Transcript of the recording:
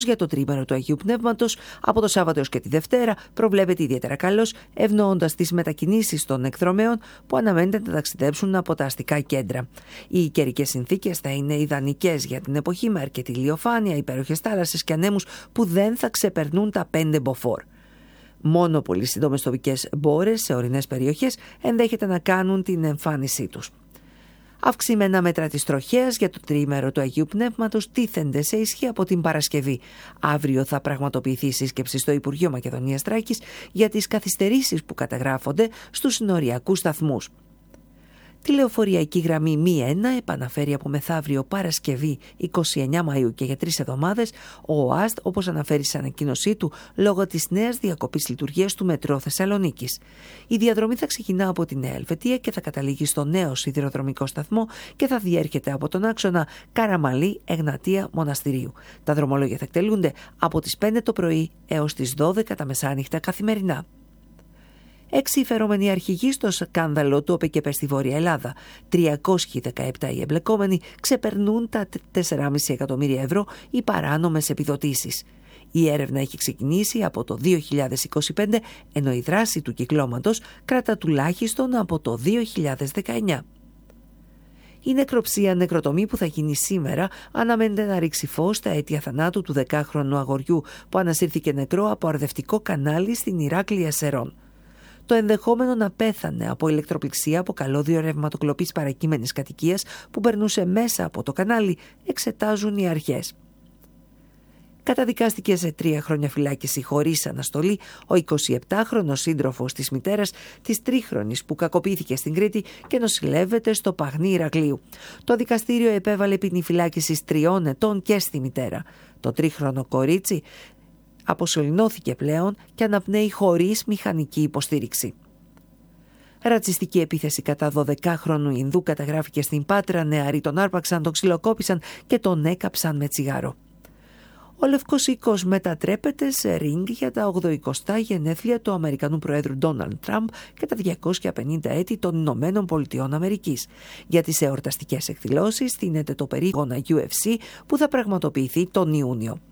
Για το τρίμερο του Αγίου Πνεύματος, από το Σάββατο έως και τη Δευτέρα, προβλέπεται ιδιαίτερα καλός, ευνοώντας τις μετακινήσεις των εκδρομέων που αναμένεται να ταξιδέψουν από τα αστικά κέντρα. Οι καιρικές συνθήκες θα είναι ιδανικές για την εποχή, με αρκετή ηλιοφάνεια, υπέροχες θάλασσες και ανέμους που δεν θα ξεπερνούν τα 5 μποφόρ. Μόνο πολύ σύντομες τοπικές μπόρες σε ορεινές περιοχές ενδέχεται να κάνουν την εμφάνισή τους. Αυξημένα μέτρα της τροχέας για το τριήμερο του Αγίου Πνεύματος τίθενται σε ισχύ από την Παρασκευή. Αύριο θα πραγματοποιηθεί σύσκεψη στο Υπουργείο Μακεδονίας Θράκης για τις καθυστερήσεις που καταγράφονται στους συνοριακούς σταθμούς. Τη λεωφορειακή γραμμή ΜΗ1 επαναφέρει από μεθαύριο Παρασκευή 29 Μαΐου και για 3 εβδομάδες ο ΟΑΣΤ, όπως αναφέρει σε ανακοίνωσή του, λόγω της νέας διακοπής λειτουργίας του Μετρό Θεσσαλονίκης. Η διαδρομή θα ξεκινά από τη Νέα Ελβετία και θα καταλήγει στο νέο σιδηροδρομικό σταθμό και θα διέρχεται από τον άξονα Καραμαλή, Εγνατία, Μοναστηρίου. Τα δρομολόγια θα εκτελούνται από τις 5 το πρωί έως τις 12 τα μεσάνυχτα καθημερινά. 6 φερόμενοι αρχηγοί στο σκάνδαλο του ΟΠΕΚΕΠΕ στη Βόρεια Ελλάδα. 317 οι εμπλεκόμενοι ξεπερνούν τα 4,5 εκατομμύρια ευρώ οι παράνομες επιδοτήσεις. Η έρευνα έχει ξεκινήσει από το 2025, ενώ η δράση του κυκλώματος κρατά τουλάχιστον από το 2019. Η νεκροψία νεκροτομή που θα γίνει σήμερα αναμένεται να ρίξει φως στα αίτια θανάτου του 10χρονου αγοριού που ανασύρθηκε νεκρό από αρδευτικό κανάλι στην Ηράκλεια Σερών. Το ενδεχόμενο να πέθανε από ηλεκτροπληξία από καλώδιο ρευματοκλοπής παρακείμενης κατοικίας που περνούσε μέσα από το κανάλι εξετάζουν οι αρχές. Καταδικάστηκε σε 3 χρόνια φυλάκιση χωρίς αναστολή ο 27χρονος σύντροφος της μητέρας της τρίχρονης που κακοποιήθηκε στην Κρήτη και νοσηλεύεται στο Παγνί Ηρακλείου. Το δικαστήριο επέβαλε ποινή φυλάκισης 3 ετών και στη μητέρα. Το τρίχρονο κορίτσι αποσωληνώθηκε πλέον και αναπνέει χωρίς μηχανική υποστήριξη. Ρατσιστική επίθεση κατά 12χρονου Ινδού καταγράφηκε στην Πάτρα. Νεαροί τον άρπαξαν, τον ξυλοκόπησαν και τον έκαψαν με τσιγάρο. Ο Λευκός Οίκος μετατρέπεται σε ring για τα 80 γενέθλια του Αμερικανού Προέδρου Ντόναλντ Τραμπ και τα 250 έτη των Ηνωμένων Πολιτειών Αμερικής. Για τις εορταστικές εκδηλώσεις στείνεται το περίγωνα UFC που θα πραγματοποιηθεί τον Ιούνιο.